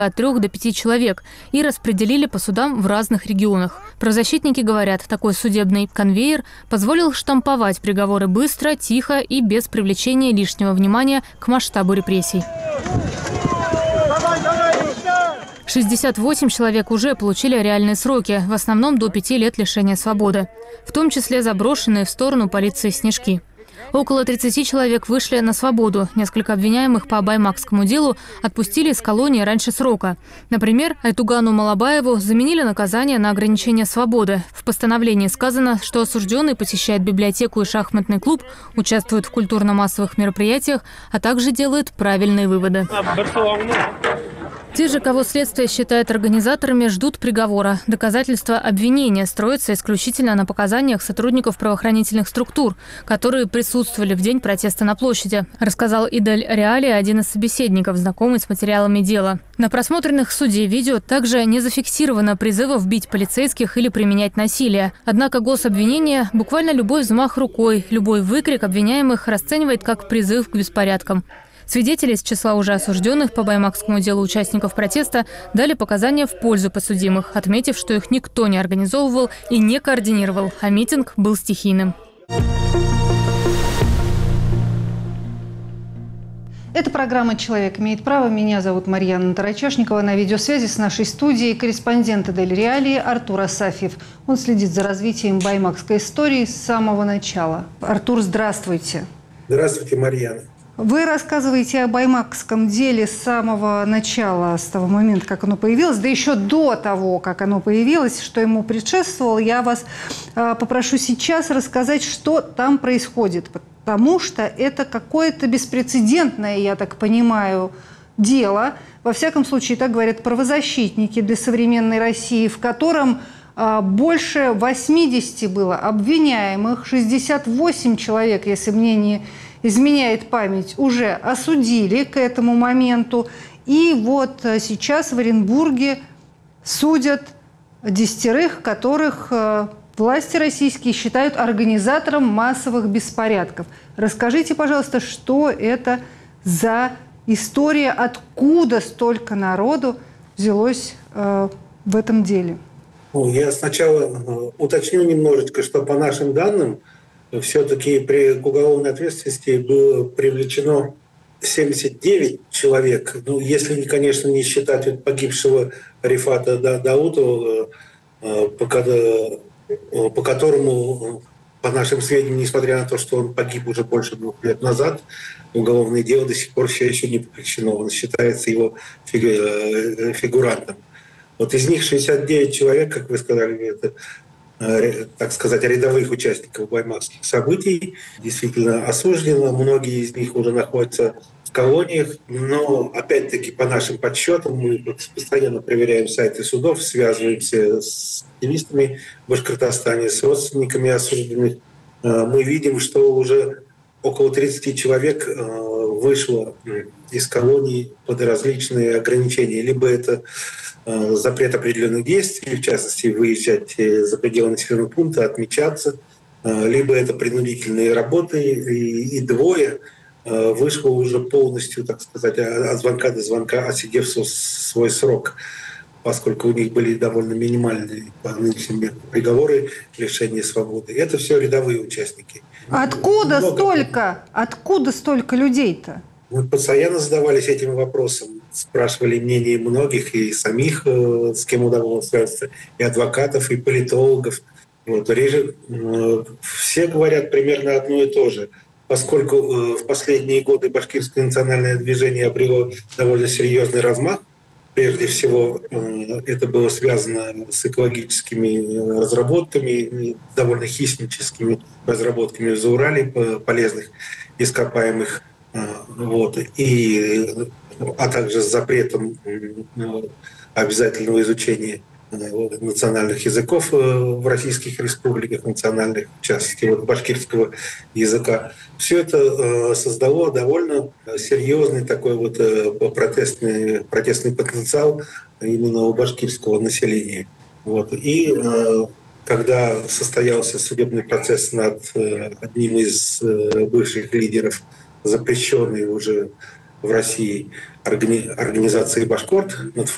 от 3 до 5 человек и распределили по судам в разных регионах. Правозащитники говорят, такой судебный конвейер позволил штамповать приговоры быстро, тихо и без привлечения лишнего внимания к масштабу репрессий. 68 человек уже получили реальные сроки, в основном до 5 лет лишения свободы, в том числе заброшенные в сторону полиции снежки. Около 30 человек вышли на свободу. Несколько обвиняемых по баймакскому делу отпустили из колонии раньше срока. Например, Айтугану Малабаеву заменили наказание на ограничение свободы. В постановлении сказано, что осужденный посещает библиотеку и шахматный клуб, участвует в культурно-массовых мероприятиях, а также делает правильные выводы. Те же, кого следствие считает организаторами, ждут приговора. Доказательства обвинения строятся исключительно на показаниях сотрудников правоохранительных структур, которые присутствовали в день протеста на площади, рассказал Идель Реали, один из собеседников, знакомый с материалами дела. На просмотренных в суде видео также не зафиксировано призывов бить полицейских или применять насилие. Однако гособвинение буквально любой взмах рукой, любой выкрик обвиняемых расценивает как призыв к беспорядкам. Свидетели из числа уже осужденных по баймакскому делу участников протеста дали показания в пользу подсудимых, отметив, что их никто не организовывал и не координировал, а митинг был стихийным. Это программа «Человек имеет право». Меня зовут Марьяна Тарачешникова. На видеосвязи с нашей студией корреспондент Идель Реалии Артур Асафьев. Он следит за развитием баймакской истории с самого начала. Артур, здравствуйте. Здравствуйте, Марьяна. Вы рассказываете о баймакском деле с самого начала, с того момента, как оно появилось, да еще до того, как оно появилось, что ему предшествовало. Я вас попрошу сейчас рассказать, что там происходит, потому что это какое-то беспрецедентное, я так понимаю, дело. Во всяком случае, так говорят правозащитники для современной России, в котором больше 80 было обвиняемых, 68 человек, если мне не изменяет память, уже осудили к этому моменту. И вот сейчас в Оренбурге судят 10, которых власти российские считают организатором массовых беспорядков. Расскажите, пожалуйста, что это за история, откуда столько народу взялось в этом деле? Я сначала уточню немножечко, что по нашим данным, все-таки к уголовной ответственности было привлечено 79 человек. Ну, если, конечно, не считать погибшего Рифата Даутова, по которому, по нашим сведениям, несмотря на то, что он погиб уже больше 2 лет назад, уголовное дело до сих пор еще не прекращено. Он считается его фигурантом. Вот из них 69 человек, как вы сказали, это, так сказать, рядовых участников баймакских событий, действительно осуждено. Многие из них уже находятся в колониях. Но, опять-таки, по нашим подсчетам, мы постоянно проверяем сайты судов, связываемся с активистами в Башкортостане, с родственниками осужденных. Мы видим, что уже около 30 человек вышло из колоний под различные ограничения. Либо это запрет определенных действий, в частности, выезжать за пределы населенного пункта, отмечаться, либо это принудительные работы, и 2 вышло уже полностью, так сказать, от звонка до звонка, отсидев свой срок, поскольку у них были довольно минимальные по нынешним приговоры лишения свободы. Это все рядовые участники. Откуда столько людей-то? Мы постоянно задавались этим вопросом, спрашивали мнение многих, и самих, с кем удавалось связаться, и адвокатов, и политологов. Вот. Все говорят примерно одно и то же. Поскольку в последние годы башкирское национальное движение обрело довольно серьезный размах, прежде всего это было связано с экологическими разработками, довольно хищническими разработками в Заурале полезных ископаемых, вот, а также с запретом обязательного изучения национальных языков в российских республиках, национальных, в частности, башкирского языка. Все это создало довольно серьезный такой протестный потенциал именно у башкирского населения. Вот. И когда состоялся судебный процесс над одним из бывших лидеров, запрещенной уже в России организации «Башкорт», над